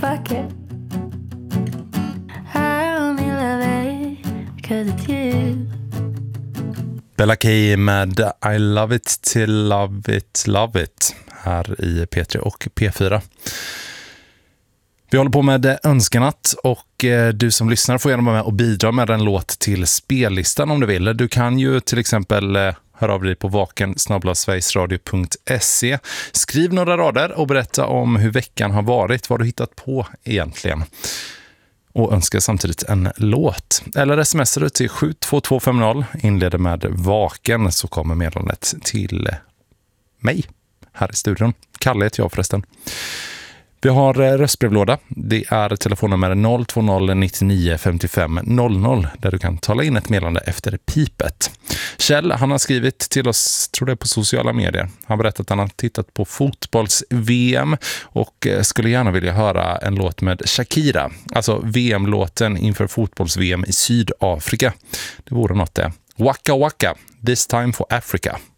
Fuck it. I only love it because it's you. Bella K med I love it till love it, love it här i P3 och P4. Vi håller på med önskenatt och du som lyssnar får gärna vara med och bidra med en låt till spellistan om du vill. Du kan ju till exempel höra av dig på vaken@sverigesradio.se. Skriv några rader och berätta om hur veckan har varit, vad du hittat på egentligen. Och önska samtidigt en låt. Eller smsar du till 72250, inleder med vaken, så kommer meddelandet till mig här i studion. Kalle heter jag förresten. Vi har röstbrevlåda. Det är telefonnummer 020 99 55 00 där du kan tala in ett meddelande efter pipet. Kjell, han har skrivit till oss, tror det är på sociala medier. Han berättat att han har tittat på fotbolls-VM och skulle gärna vilja höra en låt med Shakira. Alltså VM-låten inför fotbolls-VM i Sydafrika. Det vore något det. Waka Waka, This Time for Africa.